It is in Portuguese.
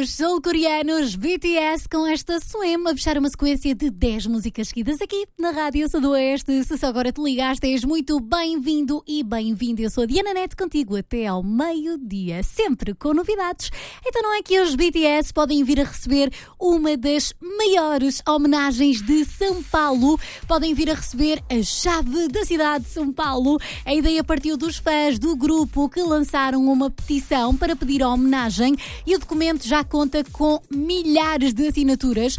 Os sul-coreanos BTS com esta Swim a fechar uma sequência de 10 músicas seguidas aqui na Rádio Sudoeste. Se só agora te ligaste, és muito bem-vindo e bem-vinda. Eu sou a Diana Neto, contigo até ao meio-dia, sempre com novidades. Então não é que os BTS podem vir a receber uma das maiores homenagens de São Paulo. Podem vir a receber a chave da cidade de São Paulo. A ideia partiu dos fãs do grupo que lançaram uma petição para pedir a homenagem e o documento já conta com milhares de assinaturas.